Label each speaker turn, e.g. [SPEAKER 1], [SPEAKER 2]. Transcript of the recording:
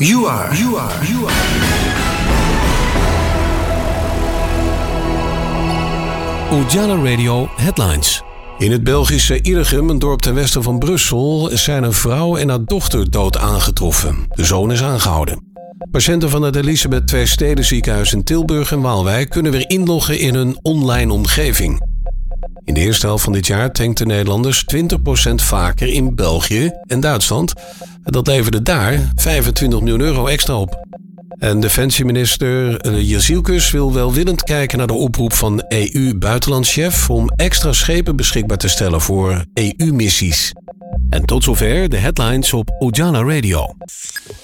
[SPEAKER 1] You are.
[SPEAKER 2] Ujala Radio Headlines. In het Belgische Illegem, een dorp ten westen van Brussel, zijn een vrouw en haar dochter dood aangetroffen. De zoon is aangehouden. Patiënten van het Elisabeth II Stedenziekenhuis in Tilburg en Waalwijk kunnen weer inloggen in hun online omgeving. In de eerste helft van dit jaar tankten Nederlanders 20% vaker in België en Duitsland. Dat leverde daar 25 miljoen euro extra op. En defensieminister Jezielkus wil welwillend kijken naar de oproep van EU-buitenlandschef om extra schepen beschikbaar te stellen voor EU-missies. En tot zover de headlines op Ujala Radio.